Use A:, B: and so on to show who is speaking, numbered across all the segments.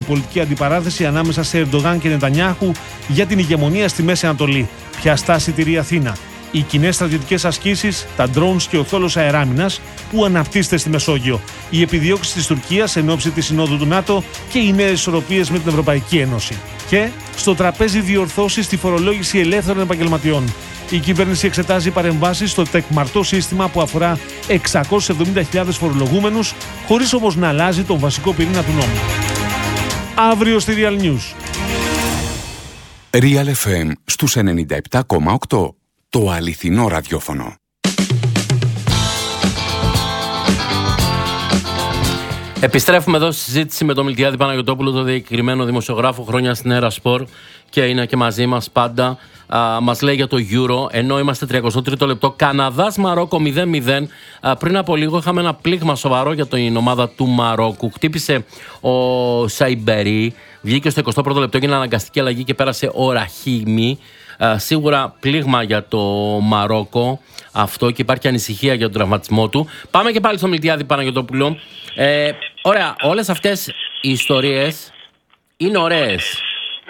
A: πολιτική αντιπαράθεση ανάμεσα σε Ερντογάν και Νετανιάχου για την ηγεμονία στη Μέση Ανατολή. Ποια στάση τηρεί η Αθήνα? Οι κοινές στρατιωτικές ασκήσεις, τα drones και ο θόλος αεράμινας που αναπτύσσεται στη Μεσόγειο. Οι επιδιώξεις της Τουρκίας εν ώψη της Συνόδου του ΝΑΤΟ και οι νέες ισορροπίες με την Ευρωπαϊκή Ένωση. Και στο τραπέζι διορθώσεις στη φορολόγηση ελεύθερων επαγγελματιών. Η κυβέρνηση εξετάζει παρεμβάσεις στο τεκμαρτό σύστημα που αφορά 670.000 φορολογούμενους, χωρίς όμως να αλλάζει τον βασικό πυρήνα του νόμου. Αύριο στη Real News.
B: Real FM στους 97,8. Το αληθινό ραδιόφωνο.
C: Επιστρέφουμε εδώ στη συζήτηση με τον Μιλτιάδη Παναγιωτόπουλο, το διακεκριμένο δημοσιογράφο, χρόνια στην Έρα Σπορ, και είναι και μαζί μας πάντα. Μας λέει για το Euro, ενώ είμαστε 33ο λεπτό. Καναδάς Μαρόκο 0-0. Πριν από λίγο είχαμε ένα πλήγμα σοβαρό για την ομάδα του Μαρόκου. Χτύπησε ο Σαϊμπερί, βγήκε στο 21ο λεπτό, έγινε αναγκαστική αλλαγή και πέρασε ο Ραχίμι. Σίγουρα πλήγμα για το Μαρόκο αυτό και υπάρχει ανησυχία για τον τραυματισμό του. Πάμε και πάλι στο Μιλτιάδη Παναγιωτόπουλο. Ωραία, όλες αυτές οι ιστορίες είναι ωραίες.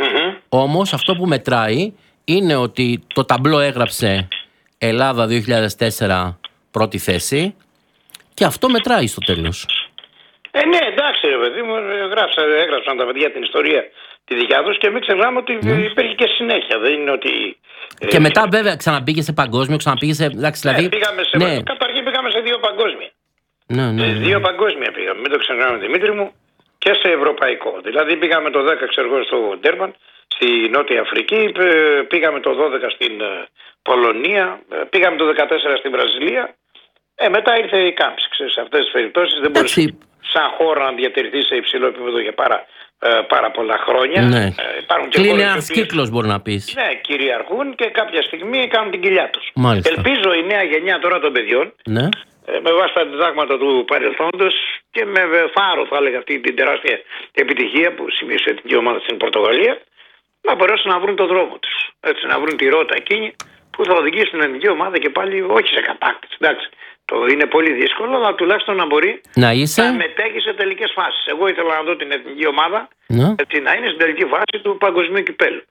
C: Όμως αυτό που μετράει είναι ότι το ταμπλό έγραψε Ελλάδα 2004 πρώτη θέση και αυτό μετράει στο τέλος.
D: Ναι, εντάξει ρε παιδί μου, έγραψαν τα παιδιά την ιστορία τη δικιά τους και μην ξεχνάμε ότι υπήρχε και συνέχεια. Δεν είναι ότι.
C: Και μετά βέβαια ξαναπήγε σε παγκόσμιο, ξαναπήγε σε. Εντάξει, δηλαδή,
D: καταρχήν πήγαμε σε δύο παγκόσμια.
C: Ναι.
D: Δύο παγκόσμια πήγαμε, μην το ξεχνάμε Δημήτρη μου, και σε ευρωπαϊκό. Δηλαδή πήγαμε το 10 ξέρω στο Ντέρμπαν, στη Νότια Αφρική, πήγαμε το 12 στην Πολωνία, πήγαμε το 14 στην Βραζιλία. Μετά ήρθε η κάμψη. Σε αυτές τις περιπτώσεις δεν μπορούσε σαν χώρα να διατηρηθεί σε υψηλό επίπεδο για πάρα πολλά χρόνια.
C: Ναι.
D: Κλείνει
C: ένας κύκλος, μπορεί να πεις.
D: Ναι, κυριαρχούν και κάποια στιγμή κάνουν την κοιλιά τους.
C: Μάλιστα.
D: Ελπίζω η νέα γενιά τώρα των παιδιών, με βάση τα διδάγματα του παρελθόντος και με φάρο, θα έλεγα, αυτή την τεράστια επιτυχία που σημείωσε την ομάδα στην Πορτογαλία, να μπορέσουν να βρουν τον δρόμο τους. Έτσι, να βρουν τη ρότα εκείνη που θα οδηγήσει την εθνική ομάδα και πάλι όχι σε κατάκτηση. Εντάξει. Είναι πολύ δύσκολο, αλλά τουλάχιστον να μπορεί να μετέχει σε τελικές φάσεις. Εγώ ήθελα να δω την εθνική ομάδα έτσι, να είναι στην τελική φάση του παγκοσμίου κυπέλλου.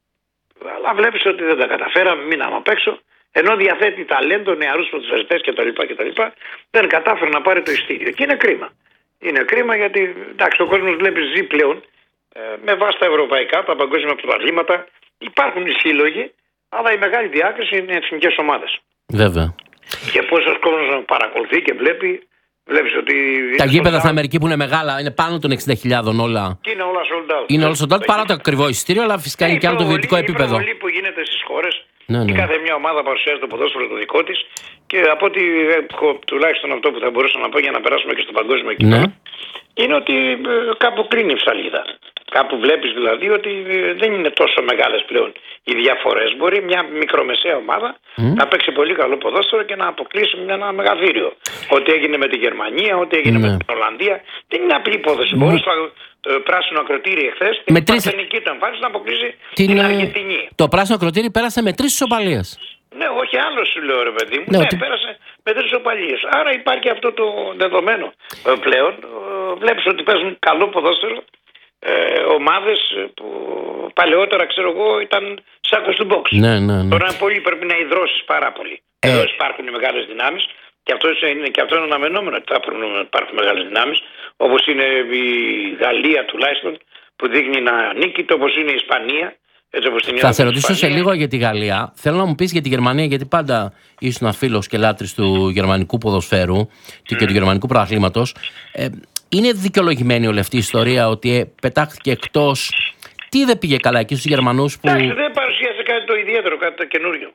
D: Αλλά βλέπεις ότι δεν τα καταφέραμε, μείναμε απ' έξω. Ενώ διαθέτει ταλέντο, νεαρούς ποδοσφαιριστές κτλ. Δεν κατάφερε να πάρει το ειστήριο. Και είναι κρίμα. Είναι κρίμα γιατί εντάξει, ο κόσμος βλέπει ζει πλέον με βάση τα ευρωπαϊκά, τα παγκόσμια πρωταθλήματα. Υπάρχουν οι σύλλογοι, αλλά η μεγάλη διάκριση είναι οι εθνικές ομάδες.
C: Βέβαια.
D: Και πόσος κόσμος παρακολουθεί και βλέπεις ότι.
C: Τα γήπεδα στην Αμερική που είναι μεγάλα, είναι πάνω των 60.000 όλα.
D: Και είναι όλα sold out.
C: Είναι όλα sold out παρά το ακριβό εισιτήριο, αλλά φυσικά είναι και άλλο το βιωτικό επίπεδο.
D: Είναι η προβολή που γίνεται στις χώρες. Και κάθε μια ομάδα παρουσιάζει το ποδόσφαιρο το δικό της. Και από ό,τι έχω τουλάχιστον αυτό που θα μπορούσα να πω για να περάσουμε και στο παγκόσμιο κύπελλο, είναι ότι κάπου κλείνει η ψαλίδα. Κάπου βλέπεις δηλαδή ότι δεν είναι τόσο μεγάλες πλέον οι διαφορές. Μπορεί μια μικρομεσαία ομάδα να παίξει πολύ καλό ποδόσφαιρο και να αποκλείσει ένα μεγαθύριο. Ό,τι έγινε με τη Γερμανία, ό,τι έγινε με την Ολλανδία, δεν είναι απλή υπόθεση. Μπορεί στο πράσινο ακροτήρι εχθές την παρθενική του εμφάνιση να αποκλείσει την Αργεντινή.
C: Το πράσινο ακροτήρι πέρασε με 3 ισοπαλίες.
D: Ναι, όχι άλλο σου λέω ρε παιδί μου. Ναι, πέρασε με 3 ισοπαλίες. Άρα υπάρχει αυτό το δεδομένο πλέον. Βλέπεις ότι παίζουν καλό ποδόσφαιρο. Ομάδες που παλαιότερα ξέρω εγώ ήταν σάκος του box. Τώρα πολύ πρέπει να υδρώσεις πάρα πολύ. Εδώ υπάρχουν οι μεγάλες δυνάμεις και αυτό είναι αναμενόμενο ότι θα υπάρχουν μεγάλες δυνάμεις, όπως είναι η Γαλλία τουλάχιστον που δείχνει να νίκει, όπως είναι η Ισπανία.
C: Θα σε ρωτήσω σε λίγο για τη Γαλλία. Θέλω να μου πεις για τη Γερμανία, γιατί πάντα ήσουν φίλος και λάτρης του γερμανικού ποδοσφαίρου και του γερμανικού πρωταθλήματος. Είναι δικαιολογημένη όλη αυτή η ιστορία ότι πετάχτηκε εκτός? Τι δεν πήγε καλά εκεί στους Γερμανούς που.
D: Δεν παρουσίασε κάτι το ιδιαίτερο, κάτι το καινούριο.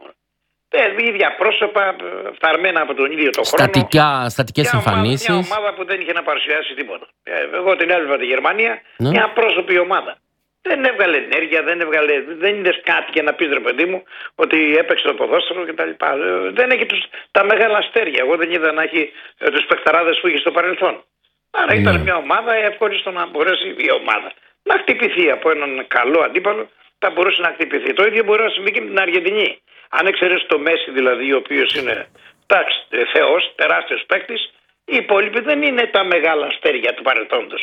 D: Ίδια πρόσωπα, φθαρμένα από τον ίδιο το χρόνο.
C: Στατικές εμφανίσεις.
D: Μια ομάδα που δεν είχε να παρουσιάσει τίποτα. Εγώ την έβλεπα τη Γερμανία, μια πρόσωπη ομάδα. Δεν έβγαλε ενέργεια, δεν είδες κάτι για να πεις ρε παιδί μου ότι έπαιξε το ποδόσφαιρο κτλ. Δεν έχει τα μεγάλα αστέρια. Εγώ δεν είδα να έχει τους παιχταράδες που είχε στο παρελθόν. Άρα ήταν μια ομάδα εύκολη στο να μπορέσει η ομάδα να χτυπηθεί από έναν καλό αντίπαλο, θα μπορούσε να χτυπηθεί. Το ίδιο μπορεί να συμβεί και με την Αργεντινή. Αν εξαιρέσει το Μέση δηλαδή, ο οποίος είναι θεός, τεράστιος παίκτης, οι υπόλοιποι δεν είναι τα μεγάλα αστέρια του παρελθόντος.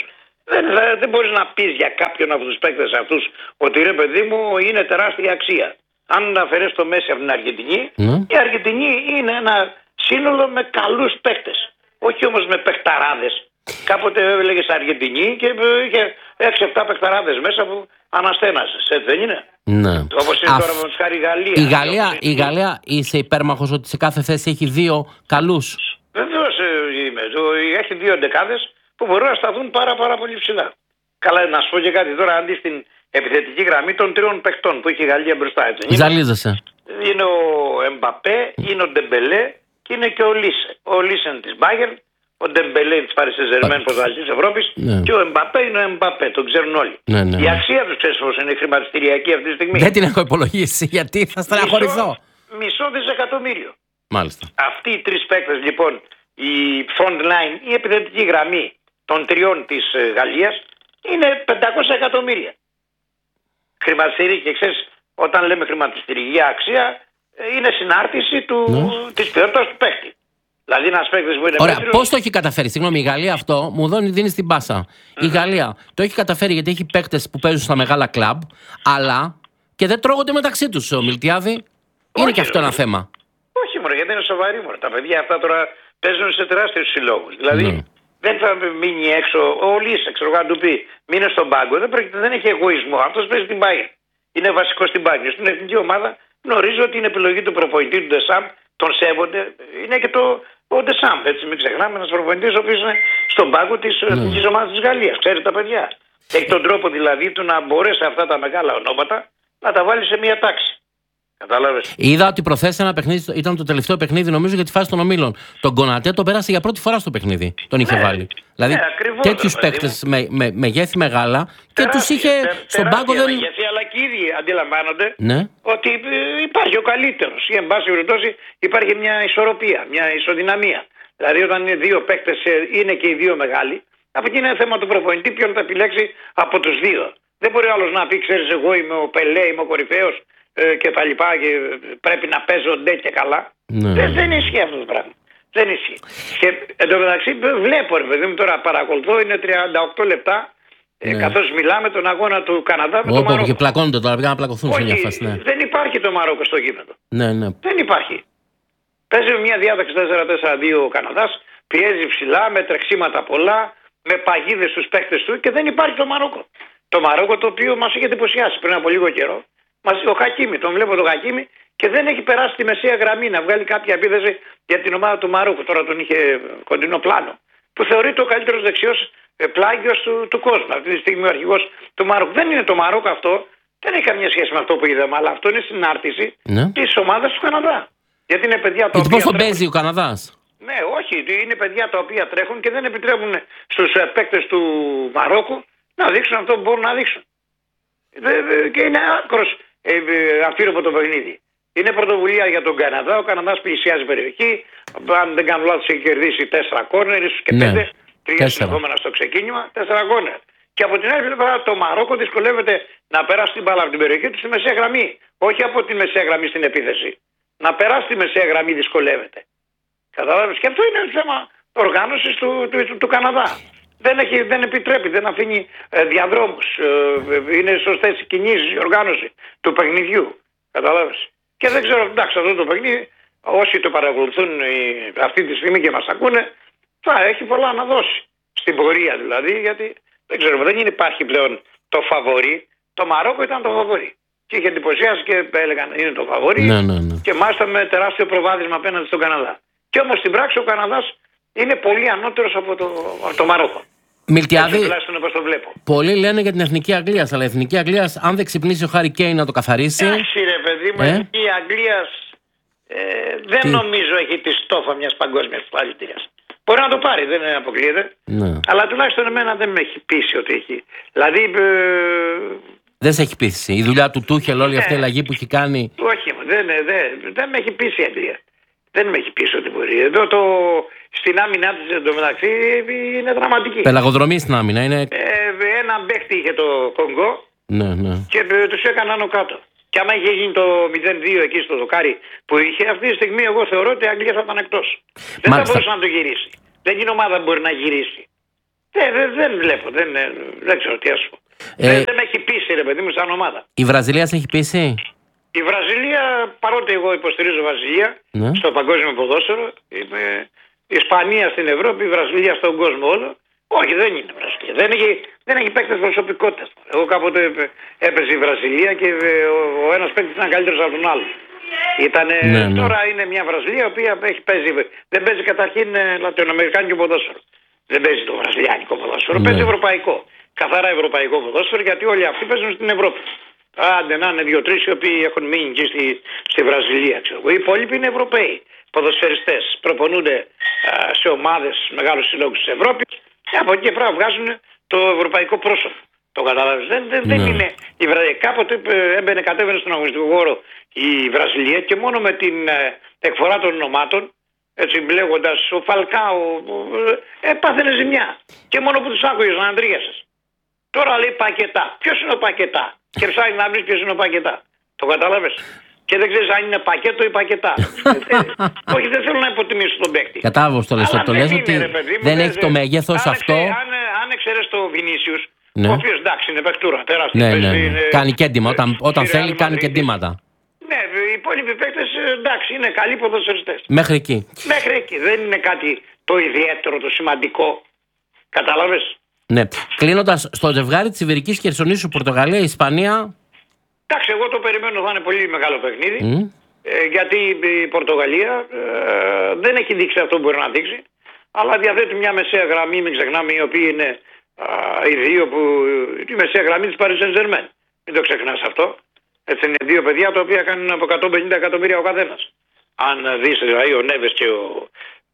D: Δεν μπορείς να πεις για κάποιον από τους παίκτες αυτούς ότι ρε παιδί μου είναι τεράστια αξία. Αν αφαιρέσει το Μέση από την Αργεντινή, η Αργεντινή είναι ένα σύνολο με καλούς παίκτες. Όχι όμως με παιχταράδες. Κάποτε έλεγες Αργεντινή και είχε 6-7 παιχταράδες μέσα που αναστένασες. Έτσι δεν είναι?
C: Ναι.
D: Όπως είναι τώρα με χάρη Γαλλία.
C: Η Γαλλία είσαι υπέρμαχος ότι σε κάθε θέση έχει 2 καλούς?
D: Βεβαίως είμαι. Έχει 2 εντεκάδες που μπορούν να σταθούν πάρα πολύ ψηλά. Καλά, να σου πω και κάτι τώρα, αντί στην επιθετική γραμμή των 3 παιχτών που έχει η Γαλλία μπροστά. Έτσι,
C: ζαλίζεσαι.
D: Είναι ο Εμπαπέ, είναι ο Ντεμπελέ και είναι και ο Λίσε. Ο Λίσεν της Bayern, ο Ντεμπελέ της Paris Saint-Germain πρωταθλητής Ευρώπης, και ο Εμπαπέ είναι ο Εμπαπέ, τον ξέρουν όλοι. Η αξία τους, ξέρεις πώς είναι, χρηματιστηριακή αυτή τη στιγμή?
C: Δεν την έχω υπολογίσει, γιατί θα στεναχωρηθώ.
D: Μισό δισεκατομμύριο.
C: Μάλιστα.
D: Αυτοί οι 3 παίκτες λοιπόν, η front line, η επιθετική γραμμή των 3 της Γαλλίας, είναι 500 εκατομμύρια. Χρηματιστηρική, και ξέρεις, όταν λέμε χρηματιστηρική αξία, είναι συνάρτηση της ποιότητας του παίκτη. Δηλαδή ένας παίκτης που είναι μέτριος...
C: Πώς το έχει καταφέρει? Συγγνώμη, η Γαλλία αυτό μου δίνει στην πάσα. Η Γαλλία το έχει καταφέρει γιατί έχει παίκτες που παίζουν στα μεγάλα κλαμπ, αλλά και δεν τρώγονται μεταξύ τους, ο Μιλτιάδη. Είναι και αυτό ένα θέμα.
D: Όχι μόνο, γιατί είναι σοβαρή μόνο. Τα παιδιά αυτά τώρα παίζουν σε τεράστιους συλλόγους. Δηλαδή δεν θα μείνει έξω. Ο Λίσε, ξέρω εγώ, να του πει μείνε στον πάγκο. Δεν έχει εγωισμό. Αυτός παίζει την Bayern. Είναι βασικό στην Bayern. Στην εθνική ομάδα γνωρίζω ότι είναι επιλογή του προπονητή του Ντεσάμ. Τον σέβονται. Είναι και ο Ντεσάμ. Έτσι, μην ξεχνάμε, ένας προπονητής ο οποίος είναι στον πάγκο της εθνικής ομάδας της Γαλλίας. Ξέρει τα παιδιά. Έχει τον τρόπο δηλαδή του να μπορέσει αυτά τα μεγάλα ονόματα να τα βάλει σε μια τάξη. Κατάλαβες.
C: Είδα ότι προθέσει ένα παιχνίδι, ήταν το τελευταίο παιχνίδι νομίζω για τη φάση των ομίλων. Τον Κονατέ τον πέρασε για πρώτη φορά στο παιχνίδι. Τον είχε βάλει. Δηλαδή τέτοιους παίκτες με μεγέθη μεγάλα και τους είχε στον πάγκο.
D: Μεγέθη, αλλά και οι ίδιοι αντιλαμβάνονται ότι υπάρχει ο καλύτερος. Ή εν πάση περιπτώσει υπάρχει μια ισορροπία, μια ισοδυναμία. Δηλαδή όταν είναι 2 παίκτες, είναι και οι 2 μεγάλοι, από εκεί είναι θέμα του προπονητή ποιον θα επιλέξει από τους 2. Δεν μπορεί άλλος να πει, ξέρεις, εγώ είμαι ο Πελέ, είμαι ο κορυφαίος και τα λοιπά και πρέπει να παίζω ντε και καλά. Δεν ισχύει αυτό το πράγμα. Δεν ισχύει. Και εν τω μεταξύ βλέπω, ρε παιδί μου, τώρα παρακολουθώ, είναι 38 λεπτά καθώς μιλάμε τον αγώνα του Καναδά με το Μαρόκο.
C: Και πλακώνονται τώρα, πήγαν να πλακωθούν σε μια φάση.
D: Δεν υπάρχει το Μαρόκο στο γήπεδο. Δεν υπάρχει. Παίζει μια διάταξη 4-4-2 ο Καναδάς, πιέζει ψηλά, με τρεξίματα πολλά, με παγίδες στους παίκτες του και δεν υπάρχει το Μαρόκο. Το Μαρόκο το οποίο μας είχε εντυπωσιάσει πριν από λίγο καιρό. Ο Χακίμι, τον βλέπω τον Χακίμι και δεν έχει περάσει τη μεσαία γραμμή να βγάλει κάποια επίθεση για την ομάδα του Μαρόκου. Τώρα τον είχε κοντινό πλάνο. Που θεωρείται ο καλύτερος δεξιός πλάγιος του κόσμου. Αυτή τη στιγμή ο αρχηγός του Μαρόκου. Δεν είναι το Μαρόκο αυτό, δεν έχει καμία σχέση με αυτό που είδαμε, αλλά αυτό είναι συνάρτηση της ομάδας του Καναδά. Γιατί είναι παιδιά τα οποία.
C: Πώς τον παίζει ο Καναδάς?
D: Ναι, όχι, είναι παιδιά τα οποία τρέχουν και δεν επιτρέπουν στους παίκτες του Μαρόκου να δείξουν αυτό που μπορούν να δείξουν. Και είναι άκρος αφήρωπο το παιχνίδι. Είναι πρωτοβουλία για τον Καναδά. Ο Καναδάς πλησιάζει περιοχή. Αν δεν κάνω λάθος, έχει κερδίσει 4 κόρνερ, ίσως και 5. 3 συνεχόμενα στο ξεκίνημα, 4 κόρνερ. Και από την άλλη πλευρά το Μαρόκο δυσκολεύεται να περάσει την μπάλα από την περιοχή του στη μεσαία γραμμή. Όχι από τη μεσαία γραμμή στην επίθεση. Να περάσει τη μεσαία γραμμή δυσκολεύεται. Κατάλαβες. Και αυτό είναι θέμα οργάνωσης του Καναδά. Δεν επιτρέπει, δεν αφήνει διαδρόμους. Είναι σωστές οι κινήσεις, η οργάνωση του παιχνιδιού. Καταλάβες. Και δεν ξέρω, εντάξει, αυτό το παιχνίδι, όσοι το παρακολουθούν αυτή τη στιγμή και μας ακούνε, θα έχει πολλά να δώσει. Στην πορεία δηλαδή, γιατί δεν ξέρω, δεν υπάρχει πλέον το φαβορί. Το Μαρόκο ήταν το φαβορί. Και είχε εντυπωσιάσει και έλεγαν είναι το φαβορί. Και μάλιστα με τεράστιο προβάδισμα απέναντι στον Καναδά. Και όμως στην πράξη ο Καναδάς είναι πολύ ανώτερος από το Μαρόκο.
C: Μιλτιάδη, πολλοί λένε για την Εθνική Αγγλίας, αλλά η Εθνική Αγγλίας, αν δεν ξυπνήσει ο Χάρι Κέιν να το καθαρίσει.
D: Εντάξει, ρε παιδί μου, η Εθνική Αγγλίας δεν νομίζω έχει τη στόφα μιας παγκόσμιας παλιτήρας. Μπορεί να το πάρει, δεν αποκλείεται. Αλλά τουλάχιστον εμένα δεν με έχει πείσει ότι έχει. Δηλαδή.
C: Δεν σε έχει πείσει. Η δουλειά του Τούχελ, όλη αυτή η αλλαγή που έχει κάνει.
D: Όχι, δεν με έχει πείσει η Αγγλία. Δεν με έχει πείσει ότι μπορεί. Εδώ στην άμυνά της εντωμεταξύ είναι δραματική.
C: Πελαγοδρομή στην άμυνα είναι.
D: Έναν παίχτη είχε το Κονγκό και τους έκαναν άνω κάτω. Και άμα είχε γίνει το 0-2 εκεί στο δοκάρι που είχε, αυτή τη στιγμή εγώ θεωρώ ότι η Αγγλία θα ήταν εκτός. Δεν θα μπορούσε να το γυρίσει. Δεν είναι ομάδα που μπορεί να γυρίσει. Δεν βλέπω, δεν ξέρω τι ας πω. Δεν με έχει πείσει, ρε παιδί μου, σαν ομάδα.
C: Η Βραζιλία σε έχει πείσει?
D: Η Βραζιλία, παρότι εγώ υποστηρίζω Βραζιλία στο παγκόσμιο ποδόσφαιρο, η Ισπανία στην Ευρώπη, η Βραζιλία στον κόσμο όλο. Όχι, δεν είναι Βραζιλία. Δεν έχει παίκτες προσωπικότητας. Εγώ κάποτε έπαιζε η Βραζιλία και ο ένας παίκτης ήταν καλύτερος από τον άλλο. Τώρα είναι μια Βραζιλία η οποία δεν παίζει καταρχήν λατινοαμερικάνικο ποδόσφαιρο. Δεν παίζει το βραζιλιάνικο ποδόσφαιρο, παίζει ευρωπαϊκό. Καθαρά ευρωπαϊκό ποδόσφαιρο, γιατί όλοι αυτοί παίζουν στην Ευρώπη. Άντε να είναι 2-3 οι οποίοι έχουν μείνει εκεί στη Βραζιλία. Οι υπόλοιποι είναι Ευρωπαίοι ποδοσφαιριστές. Προπονούνται σε ομάδες, μεγάλους συλλόγους της Ευρώπης και από εκεί πέρα βγάζουν το ευρωπαϊκό πρόσωπο. Το καταλάβεις. Δεν είναι. Κάποτε κατέβαινε στον αγωνιστικό χώρο η Βραζιλία και μόνο με την εκφορά των ονομάτων, έτσι μπλέγοντας, ο Φαλκάο πάθαινε ζημιά. Και μόνο που τους άκουγες να αντρίγεσαι. Τώρα λέει Πακετά. Ποιος είναι ο Πακετά? Και ψάχνει να βρεις ποιος είναι ο Πακετά. Το κατάλαβες? Και δεν ξέρεις αν είναι πακέτο ή πακετά. Όχι, δεν θέλω να υποτιμήσω τον παίκτη.
C: Κατάλαβα το λες. Το λες ότι δεν έχει το μέγεθος αυτό.
D: Αν εξαιρέσει το Βινίσιους, ο οποίος εντάξει είναι παιχτούρα, τεράστια.
C: Κάνει και έντυμα. Όταν θέλει, κάνει και εντύματα.
D: Ναι, οι υπόλοιποι παίκτες εντάξει είναι καλοί ποδοσφαιριστές.
C: Μέχρι εκεί.
D: Μέχρι εκεί. Δεν είναι κάτι το ιδιαίτερο, το σημαντικό. Κατάλαβες?
C: Ναι. Κλείνοντας, στο ζευγάρι της Ιβηρικής Χερσονήσου, Πορτογαλία, Ισπανία.
D: Εντάξει, εγώ το περιμένω, θα είναι πολύ μεγάλο παιχνίδι. Γιατί η Πορτογαλία δεν έχει δείξει αυτό που μπορεί να δείξει. Αλλά διαθέτει μια μεσαία γραμμή, μην ξεχνάμε, οι οποίοι είναι οι δύο που. Η μεσαία γραμμή της Paris Saint-Germain. Μην το ξεχνάς αυτό. Έτσι είναι δύο παιδιά τα οποία κάνουν από 150 εκατομμύρια ο καθένας. Αν δεις δηλαδή ο Νέβες και ο.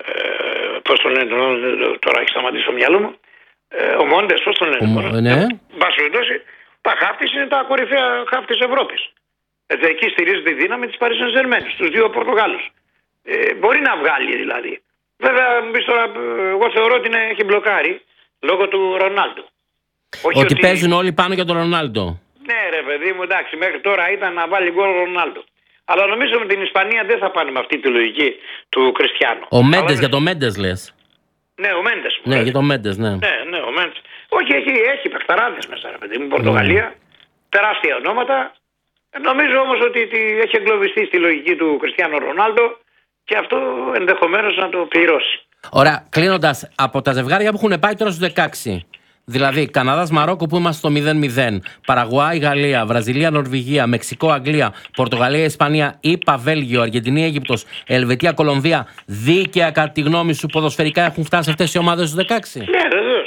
D: Πώς τον λένε, τώρα έχει σταματήσει το μυαλό μου. Ο Μόντες, πώς τον λένε.
C: Ναι.
D: Μπας περιπτώσει, τα χάφτης είναι τα κορυφαία χάφτη της Ευρώπης. Έτσι, εκεί στηρίζεται η δύναμη της Paris Saint-Germain, στους δύο Πορτογάλους. Μπορεί να βγάλει δηλαδή. Βέβαια, τώρα, εγώ θεωρώ ότι έχει μπλοκάρει λόγω του Ρονάλντο.
C: Ότι παίζουν όλοι πάνω για τον Ρονάλντο.
D: Ναι, ρε παιδί μου, εντάξει, μέχρι τώρα ήταν να βάλει γκολ ο Ρονάλντο. Αλλά νομίζω με την Ισπανία δεν θα πάνε με αυτή τη λογική του Κριστιάνο.
C: Ο Μέντες, για τον Μέντες λες.
D: Ναι, ο Μέντες.
C: Ναι, για τον Μέντες, ναι.
D: Ναι, ο Μέντες. Όχι, έχει παιχταράδες μέσα, ρε παιδί μου. Πορτογαλία, τεράστια ονόματα. Νομίζω όμως ότι έχει εγκλωβιστεί στη λογική του Κριστιάνο Ρονάλντο και αυτό ενδεχομένως να το πληρώσει.
C: Ωραία, κλείνοντας, από τα ζευγάρια που έχουν πάει τώρα στους 16. Δηλαδή, Καναδάς, Μαρόκο που είμαστε στο 0-0, Παραγουάη, Γαλλία, Βραζιλία, Νορβηγία, Μεξικό, Αγγλία, Πορτογαλία, Ισπανία, ΗΠΑ, Βέλγιο, Αργεντινή, Αίγυπτος, Ελβετία, Κολομβία. Δίκαια, κατά τη γνώμη σου, ποδοσφαιρικά έχουν φτάσει αυτές οι ομάδες στους 16?
D: Ναι, βεβαίως.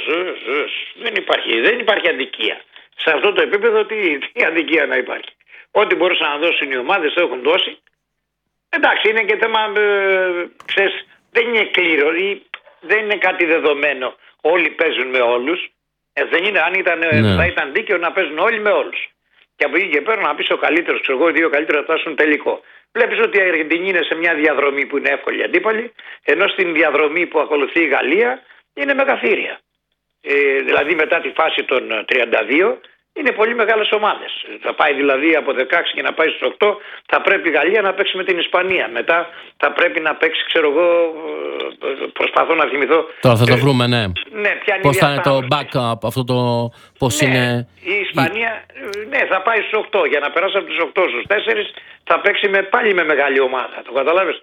D: Δεν υπάρχει αδικία. Σε αυτό το επίπεδο τι αδικία να υπάρχει. Ό,τι μπορούσαν να δώσουν οι ομάδες το έχουν δώσει. Εντάξει, είναι και θέμα, ξέρεις, δεν είναι κλήρο, δεν είναι κάτι δεδομένο. Όλοι παίζουν με όλους. Δεν είναι, αν θα ήταν δίκαιο να παίζουν όλοι με όλους. Και από εκεί και πέρα να πεις ο καλύτερος, ξέρω εγώ, οι δύο καλύτεροι θα φτάσουν τελικό. Βλέπεις ότι η Αργεντινή είναι σε μια διαδρομή που είναι εύκολη αντίπαλη, ενώ στην διαδρομή που ακολουθεί η Γαλλία είναι μεγαθύρια. Δηλαδή μετά τη φάση των 32 είναι πολύ μεγάλες ομάδες. Θα πάει δηλαδή από 16 και να πάει στους 8, θα πρέπει η Γαλλία να παίξει με την Ισπανία. Μετά θα πρέπει να παίξει, ξέρω εγώ, προσπαθώ να θυμηθώ.
C: Τώρα θα το βρούμε, ναι.
D: Πώς
C: θα είναι το backup, αυτό το πώς είναι.
D: Η Ισπανία, ναι, θα πάει στους 8. Για να περάσει από τους 8 στους 4 θα παίξει πάλι με μεγάλη ομάδα. Το καταλάβεις.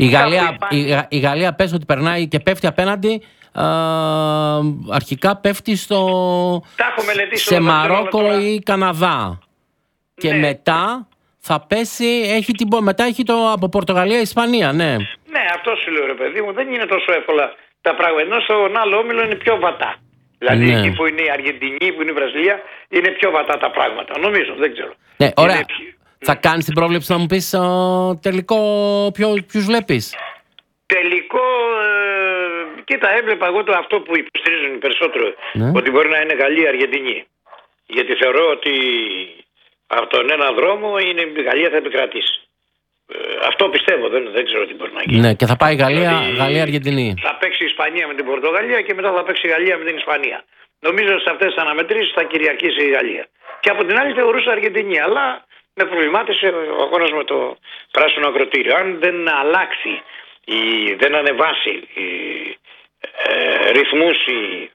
C: Η Γαλλία πες ότι περνάει και πέφτει απέναντι. Αρχικά πέφτει σε Μαρόκο ή Καναδά. Και μετά θα πέσει, μετά έχει το από Πορτογαλία Ισπανία, ναι.
D: Ναι, αυτό σου λέω, ρε παιδί μου, δεν είναι τόσο εύκολα τα πράγματα. Ενώ στον άλλο όμιλο είναι πιο βατά. Δηλαδή εκεί που είναι η Αργεντινή, που είναι η Βραζιλία, είναι πιο βατά τα πράγματα. Νομίζω, δεν ξέρω.
C: Ναι, ωραία. Θα κάνεις την πρόβλεψη να μου πεις τελικό ποιους βλέπεις?
D: Τελικό, κοίτα, έβλεπα εγώ αυτό που υποστηρίζουν περισσότερο, ότι μπορεί να είναι Γαλλία-Αργεντινή. Γιατί θεωρώ ότι από τον ένα δρόμο η Γαλλία θα επικρατήσει. Αυτό πιστεύω, δεν ξέρω τι μπορεί να γίνει.
C: Ναι, και θα πάει Γαλλία-Αργεντινή.
D: Θα παίξει η Ισπανία με την Πορτογαλία και μετά θα παίξει η Γαλλία με την Ισπανία. Νομίζω σε αυτές τις αναμετρήσεις θα κυριαρχήσει η Γαλλία. Και από την άλλη θεωρούσα Αργεντινή, αλλά με προβλημάτισε ο αγώνας με το πράσινο ακροτήριο. Αν δεν αλλάξει, δεν ανεβάσει ρυθμούς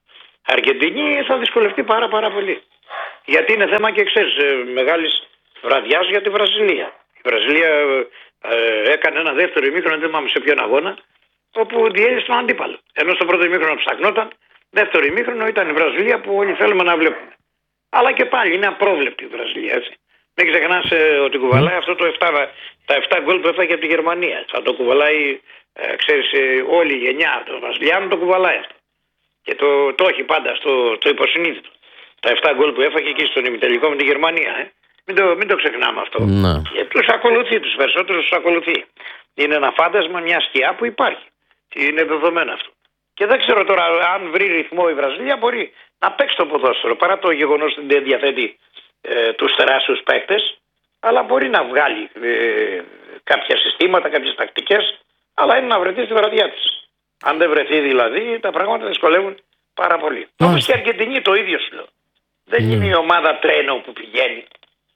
D: Αργεντινή θα δυσκολευτεί πάρα πολύ. Γιατί είναι θέμα και ξέρεις μεγάλης βραδιάς για τη Βραζιλία. Η Βραζιλία έκανε ένα δεύτερο ημίχρονο, δεν θυμάμαι σε ποιον αγώνα, όπου διέλυσε τον αντίπαλο. Ενώ στο πρώτο ημίχρονο ψαχνόταν, δεύτερο ημίχρονο ήταν η Βραζιλία που όλοι θέλουμε να βλέπουμε. Αλλά και πάλι είναι απρόβλεπτη η Βραζιλία, έτσι. Μην ξεχνάς ότι κουβαλάει αυτό τα 7 γκολ που έφαγε από τη Γερμανία. Θα το κουβαλάει, ξέρεις, όλη η γενιά των Βραζιλιάνων το κουβαλάει αυτό. Και το έχει πάντα στο υποσυνείδητο. Τα 7 γκολ που έφαγε εκεί στον ημιτελικό με τη Γερμανία. Μην το ξεχνάμε αυτό.
C: Ναι.
D: Τους ακολουθεί, τους περισσότερους τους ακολουθεί. Είναι ένα φάντασμα, μια σκιά που υπάρχει. Είναι δεδομένο αυτό. Και δεν ξέρω τώρα αν βρει ρυθμό η Βραζιλία μπορεί να παίξει το ποδόσφαιρο. Παρά το γεγονός ότι δεν διαθέτει τους τεράστιους παίκτες, αλλά μπορεί να βγάλει κάποια συστήματα, κάποιες τακτικές, αλλά είναι να βρεθεί στη βραδιά της. Αν δεν βρεθεί δηλαδή, τα πράγματα δυσκολεύουν πάρα πολύ. Όπως και η Αργεντινή το ίδιο σου λέω. Δεν είναι η ομάδα τρένο που πηγαίνει.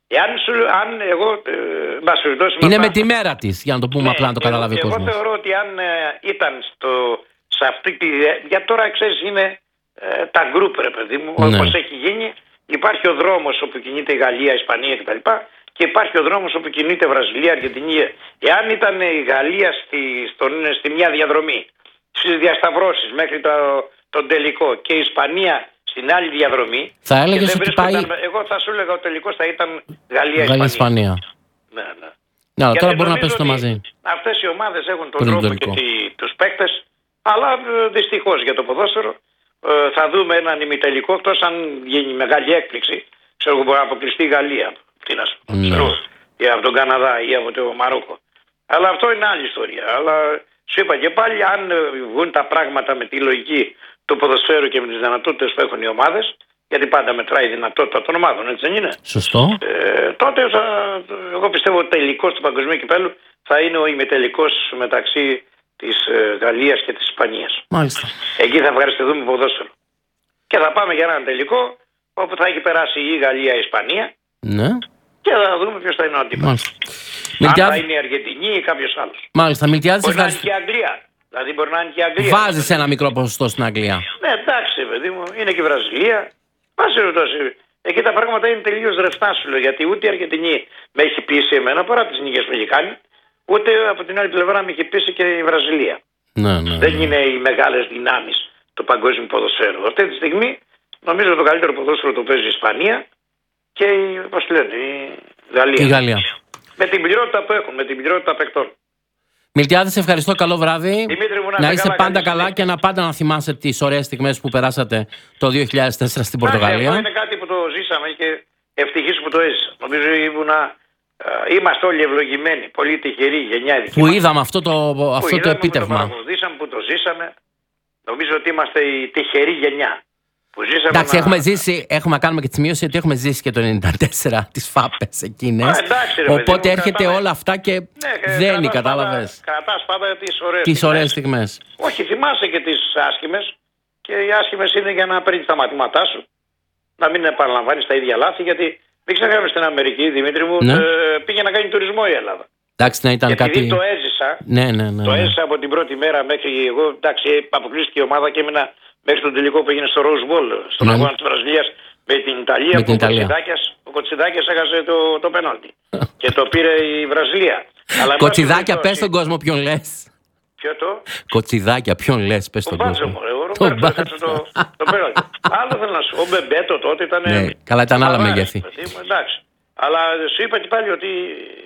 D: Αν εγώ
C: είναι με τη μέρα της, για να το πούμε απλά να το καταλάβει ο κόσμος.
D: Εγώ θεωρώ ότι αν ήταν σε αυτή τη... Για τώρα ξέρεις είναι τα γκρουπ ρε παιδί μου, όπως έχει γίνει. Υπάρχει ο δρόμος όπου κινείται η Γαλλία, η Ισπανία κτλ. Και υπάρχει ο δρόμος όπου κινείται η Βραζιλία, η Αργεντινή. Εάν ήταν η Γαλλία στη μια διαδρομή, στις διασταυρώσεις μέχρι τον τελικό και η Ισπανία στην άλλη διαδρομή.
C: Θα έλεγες ότι πάει...
D: Εγώ θα σου έλεγα ο τελικός θα ήταν Γαλλία-Ισπανία.
C: Ναι, τώρα μπορούν να πέσουν μαζί.
D: Αυτές οι ομάδες έχουν τον τρόπο και τους παίκτες, αλλά δυστυχώς για το ποδόσφαιρο θα δούμε έναν ημιτελικό, εκτός αν γίνει μεγάλη έκπληξη. Ξέρω μπορεί να αποκλειστεί η Γαλλία. Τι να σου πω, ή από τον Καναδά ή από το Μαρόκο. Αλλά αυτό είναι άλλη ιστορία. Αλλά σου είπα και πάλι, αν βγουν τα πράγματα με τη λογική του ποδοσφαίρου και με τις δυνατότητες που έχουν οι ομάδες, γιατί πάντα μετράει η δυνατότητα των ομάδων, έτσι δεν είναι?
C: Σωστό.
D: Τότε εγώ πιστεύω ότι τελικός του παγκοσμίου κυπέλλου θα είναι ο ημιτελικός μεταξύ της Γαλλίας και της Ισπανίας.
C: Μάλιστα.
D: Εκεί θα ευχαριστηθούμε ποδόσφαιρο. Και θα πάμε για έναν τελικό όπου θα έχει περάσει η Γαλλία, η Ισπανία.
C: Ναι.
D: Και θα δούμε ποιος θα είναι ο αντίπαλος. Αν θα είναι η Αργεντινή ή κάποιος άλλος.
C: Μάλιστα.
D: Μπορεί να είναι και η Αγγλία. Δηλαδή μπορεί να είναι και η Αγγλία.
C: Βάζεις ένα μικρό ποσοστό στην Αγγλία.
D: Ναι, εντάξει, παιδί μου, είναι και η Βραζιλία. Εκεί τα πράγματα είναι τελείως ρευστά σου λέω. Γιατί ούτε η Αργεντινή με έχει πείσει εμένα παρά τις νίκες που έχει κάνει, ούτε από την άλλη πλευρά με έχει πείσει και η Βραζιλία. Δεν είναι οι μεγάλες δυνάμεις του παγκόσμιου ποδοσφαίρου. Αυτή τη στιγμή νομίζω το καλύτερο ποδόσφαιρο το παίζει η Ισπανία και η
C: Γαλλία.
D: Με την πληρότητα που έχουν, με την πληρότητα παικτών.
C: Μιλτιάδη, σε ευχαριστώ. Καλό βράδυ.
D: Δημήτρη μου,
C: να είσαι πάντα καλά και να πάντα να θυμάσαι τις ωραίες στιγμές που περάσατε το 2004 στην Πορτογαλία.
D: Αυτό είναι κάτι που το ζήσαμε και ευτυχής που το έζησα. Νομίζω είμαστε όλοι ευλογημένοι, πολύ τυχεροί γενιά.
C: Που είδαμε αυτό το επίτευγμα.
D: Που το παρακολουθήσαμε, που το ζήσαμε. Νομίζω ότι είμαστε η τυχερή γενιά.
C: Εντάξει, έχουμε να κάνουμε και τη σημείωση ότι έχουμε ζήσει και το 94 τις φάπες εκείνες. Οπότε έρχεται όλα αυτά και δένει, κατάλαβες.
D: Κρατάς πάντα
C: τις ωραίες στιγμές.
D: Όχι, θυμάσαι και τις άσχημες. Και οι άσχημες είναι για να παίρνεις τα μαθήματά σου. Να μην επαναλαμβάνεις τα ίδια λάθη. Γιατί μην ξεχνάμε στην Αμερική, Δημήτρη μου, πήγε να κάνει τουρισμό η Ελλάδα.
C: Εντάξει, να ήταν κάτι.
D: Επειδή το έζησα. Το έζησα από την πρώτη μέρα μέχρι εγώ. Εντάξει, αποκλείστηκε η ομάδα και έμεινα. Μέχρι τον τελικό που έγινε στο Rose Bowl, στον αγώνα της Βραζιλίας με την Ιταλία, που ο Κοτσιδάκιας έχασε το πέναλτι και το πήρε η Βραζιλία.
C: Κοτσιδάκια, πες στον κόσμο ποιον λες.
D: Ποιο το?
C: Κοτσιδάκια, ποιον λες, πες στον κόσμο.
D: Το πέναλτι. Άλλο θέλω να σου πω, ο Μπεμπέτο τότε ήταν...
C: Ναι, καλά, ήταν άλλα μεγέθη.
D: Εντάξει. Αλλά σου είπα και πάλι ότι...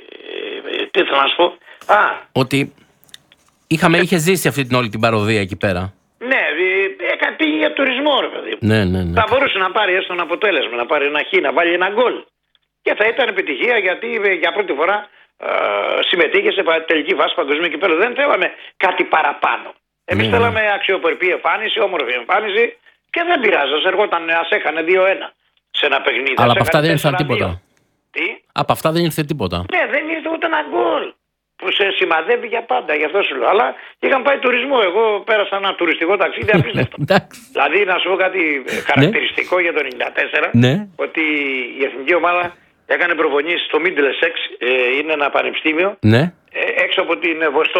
D: Τι θέλω να σου πω.
C: Ότι είχε ζήσει αυτή την όλη την παροδία εκεί πέρα.
D: Ναι, πήγε για τουρισμό, ρε παιδί μου.
C: Ναι.
D: Θα μπορούσε να πάρει έστω ένα αποτέλεσμα, να πάρει ένα χ, να βάλει ένα γκολ. Και θα ήταν επιτυχία γιατί για πρώτη φορά συμμετείχε σε τελική φάση παγκοσμίου κυπέλλου. Δεν θέλαμε κάτι παραπάνω. Εμείς θέλαμε αξιοπρεπή εμφάνιση, όμορφη εμφάνιση και δεν πειράζει. Ας έκανε 2-1 σε ένα παιχνίδι.
C: Αλλά από αυτά δεν ήρθε τίποτα.
D: Τι?
C: Από αυτά δεν ήρθε τίποτα.
D: Ναι, δεν ήρθε ούτε ένα γκολ. Που σε σημαδεύει για πάντα, γι' αυτό σου λέω. Αλλά είχαν πάει τουρισμό. Εγώ πέρασα ένα τουριστικό ταξίδι απίστευτο. Δηλαδή, να σου πω κάτι χαρακτηριστικό για το 1994, ότι η εθνική ομάδα έκανε προπονήσεις στο Middlesex, είναι ένα πανεπιστήμιο, έξω από την Βοστόνη.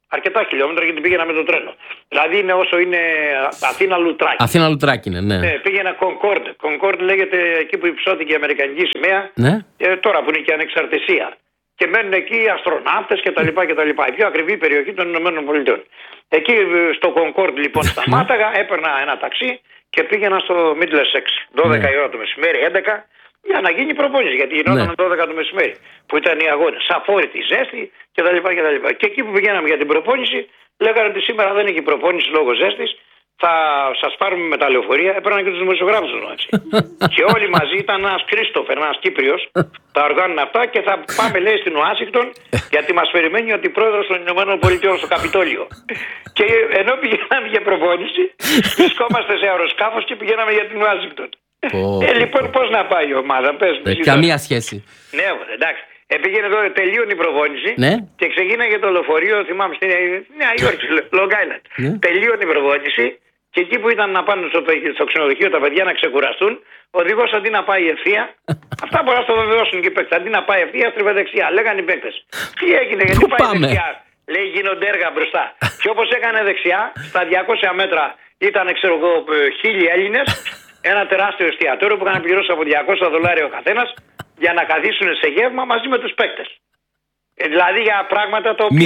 D: αρκετά χιλιόμετρα γιατί πήγαινα με το τρένο. Δηλαδή είναι όσο είναι Αθήνα-Λουτράκι.
C: Αθήνα-Λουτράκι είναι, ναι.
D: Ναι, πήγαινα Concord. Concord λέγεται εκεί που υψώθηκε η Αμερικανική σημαία.
C: Ναι.
D: Τώρα που είναι και ανεξαρτησία. Και μένουν εκεί αστροναύτες κτλ. Η πιο ακριβή περιοχή των ΗΠΑ. Εκεί στο Concord λοιπόν σταμάταγα, έπαιρνα ένα ταξί και πήγαινα στο Middlesex 12 η ώρα το μεσημέρι, 11, για να γίνει προπόνηση. Γιατί γινόταν 12 το μεσημέρι που ήταν οι αγώνες. Σαφόρητη, ζέστη κτλ. Και εκεί που πηγαίναμε για την προπόνηση, λέγανε ότι σήμερα δεν έχει προπόνηση λόγω ζέστης. Θα σας πάρουμε με τα λεωφορεία, έπαιρναν και τους δημοσιογράφους έτσι. Και όλοι μαζί ήταν ένας Κρίστοφερ, ένας Κύπριος, τα οργάνων αυτά και θα πάμε λέει στην Ουάσιγκτον γιατί μας περιμένει ότι πρόεδρος των Ηνωμένων Πολιτειών στο Καπιτόλιο. Και ενώ πηγαίναμε για προπόνηση, βρισκόμαστε σε αεροσκάφος και πηγαίναμε για την Ουάσιγκτον. Λοιπόν, πώς να πάει η ομάδα, πες.
C: Καμία σχέση.
D: Ναι, εντάξει. Πήγαινε εδώ, τελείωνε η προπόνηση και ξεκίναγε το λεωφορείο, θυμάμαι στην Νέα Υόρκη, Long Island. Τελείωνε η προπόνηση. Και εκεί που ήταν να πάνε στο ξενοδοχείο τα παιδιά να ξεκουραστούν, ο οδηγός αντί να πάει ευθεία, αυτά μπορεί να το βεβαιώσουν και οι παίκτες. Αντί να πάει ευθεία, στρίβε δεξιά. Λέγανε οι παίκτες. Τι έγινε, γιατί πάει δεξιά. Λέει γίνονται έργα μπροστά. Και όπως έκανε δεξιά, στα 200 μέτρα ήταν, ξέρω εγώ, 1.000 Έλληνες, ένα τεράστιο εστιατόριο που είχαν πληρώσει από $200 ο καθένας για να καθίσουν σε γεύμα μαζί με τους παίκτες. Δηλαδή για πράγματα τα οποία.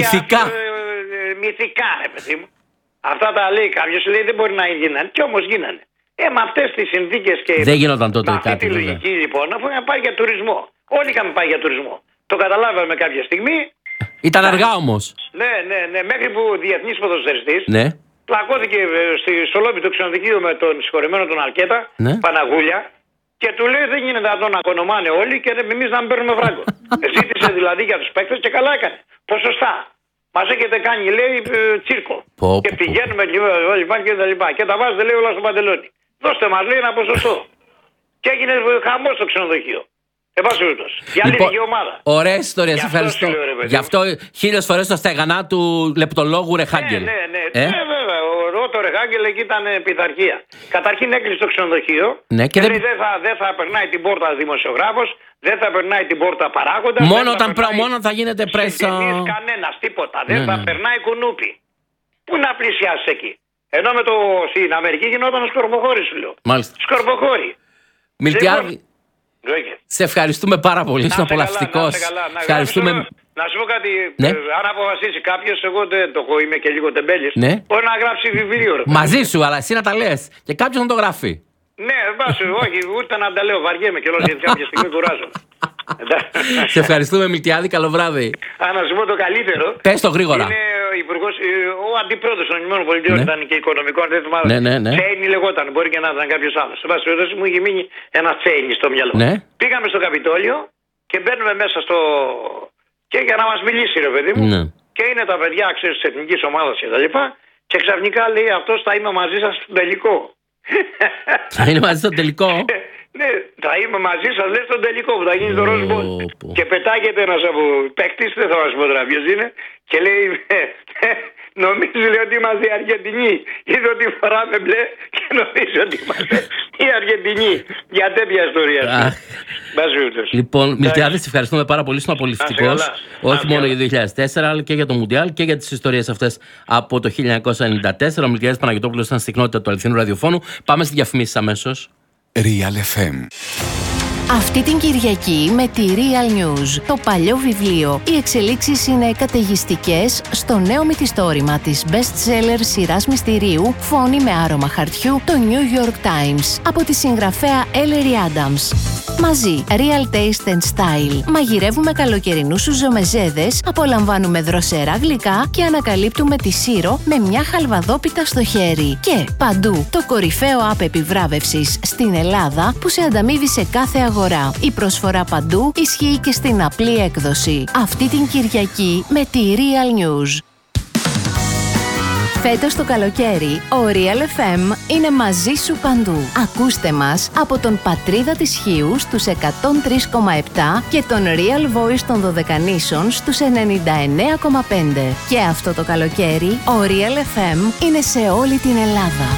D: Μυθικά, ρε παιδί μου. Αυτά τα λέει κάποιος, λέει δεν μπορεί να γίνανε. Και όμως γίνανε. Με αυτές τις συνθήκες και.
C: Δεν γινόταν τότε κάτι.
D: Αυτή τη λογική λοιπόν, αφού είχαμε πάει για τουρισμό. Όλοι είχαμε πάει για τουρισμό. Το καταλάβαμε κάποια στιγμή.
C: Ήταν αργά όμως.
D: Ναι. Μέχρι που ο διεθνής ποδοσφαιριστής πλακώθηκε στο λόμπι του ξενοδοχείου με τον συγχωρεμένο τον Αρκέτα, Παναγούλια. Και του λέει δεν γίνεται να τον ακονομάνε όλοι και εμείς να μην παίρνουμε φράγκο. Ζήτησε δηλαδή για τους παίκτες και καλά έκανε. Ποσοστά. Μας έχετε κάνει, λέει, τσίρκο. Και πηγαίνουμε και τα λοιπά. Και τα βάζετε, λέει, όλα στο παντελόνι. Δώστε μας, λέει, ένα ποσοστό. Και έγινε χαμός στο ξενοδοχείο. Εν πάση περιπτώσει. Διαλύθηκε η ομάδα.
C: Ωραία ιστορία, σε ευχαριστώ. Γι' αυτό 1000 φορές το στεγανά του λεπτολόγου Ρεχάγκελ.
D: Ναι, βέβαια. Το Ρεχάγκελ εκεί ήταν πειθαρχία. Καταρχήν έκλεισε το ξενοδοχείο. Και λέει δεν θα περνάει την πόρτα δημοσιογράφος, δεν θα περνάει την πόρτα παράγοντα.
C: Μόνο θα γίνεται πρέσα.
D: Κανένας, τίποτα. Δεν θα περνάει κουνούπι. Πού να πλησιάσει εκεί. Ενώ στην Αμερική γινόταν σκορποχώρη, σου λέω.
C: Μάλιστα.
D: Σκορποχώρη.
C: Μιλτιάδη. Σε ευχαριστούμε πάρα πολύ. Είσαι απολαυστικός. Ευχαριστούμε.
D: Να σου πω κάτι, αν αποφασίσει κάποιος, εγώ δεν το έχω, είμαι και λίγο τεμπέλης, μπορεί να γράψει βιβλίο.
C: Μαζί σου, αλλά εσύ να τα λες και κάποιος να το γράφει.
D: Ναι, όχι, ούτε να τα λέω, βαριέμαι και γιατί κάποια στιγμή κουράζομαι.
C: Σε ευχαριστούμε, Μιλτιάδη, καλό βράδυ.
D: Να σου πω το καλύτερο.
C: Πες το γρήγορα.
D: Είναι ο αντιπρόεδρος των ΗΠΑ, ήταν και οικονομικών, δεν θυμάμαι. Τσέινι λεγόταν, μπορεί και να ήταν κάποιος άλλος. Σε πάση περιπτώσει μου είχε μείνει ένα Τσέινι στο μυαλό. Πήγαμε στο Καπιτόλιο και μπαίνουμε μέσα στο. Και για να μας μιλήσει, ρε παιδί μου. Και είναι τα παιδιά, ξέρεις, της εθνικής ομάδας και τα λοιπά. Και ξαφνικά λέει αυτός θα είμαι μαζί σας στον τελικό.
C: Θα είναι μαζί στον τελικό.
D: Ναι, θα είμαι μαζί σας, λέει, στον τελικό που θα γίνει το Rose Bowl. Και πετάγεται ένας από παίκτης, δεν θα μας πω τώρα ποιος είναι, και λέει, νομίζει λέει ότι είμαστε οι Αργεντινοί. Είδε ότι φοράμε μπλε και νομίζει ότι είμαστε οι Αργεντινοί. Για τέτοια ιστορία.
C: Λοιπόν, Μιλτιάδη, σε ευχαριστούμε πάρα πολύ. Στον απολυστικός. Όχι μόνο για το 2004, αλλά και για το Μουντιάλ και για τις ιστορίες αυτές από το 1994. Ο Μιλτιάδης Παναγιωτόπουλος ήταν συχνότητα του αληθινού ραδιοφώνου. Πάμε στη διαφημίσεις αμέσως.
B: Real FM.
E: Αυτή την Κυριακή με τη Real News, το παλιό βιβλίο. Οι εξελίξεις είναι καταιγιστικές στο νέο μυθιστόρημα της best-seller σειράς μυστηρίου «Φόνοι με άρωμα χαρτιού», το New York Times, από τη συγγραφέα Ellery Adams. Μαζί, Real Taste and Style. Μαγειρεύουμε καλοκαιρινούς σουζομεζέδες, απολαμβάνουμε δροσερά γλυκά και ανακαλύπτουμε τη Σύρο με μια χαλβαδόπιτα στο χέρι. Και παντού, το κορυφαίο app επιβράβευσης στην Ελλάδα που σε ανταμείβει σε κάθε αγορά. Η προσφορά παντού ισχύει και στην απλή έκδοση. Αυτή την Κυριακή με τη Real News. Φέτος το καλοκαίρι, ο Real FM είναι μαζί σου παντού. Ακούστε μας από τον Πατρίδα της Χίου στους 103,7 και τον Real Voice των Δωδεκανήσων στους 99,5. Και αυτό το καλοκαίρι, ο Real FM είναι σε όλη την Ελλάδα.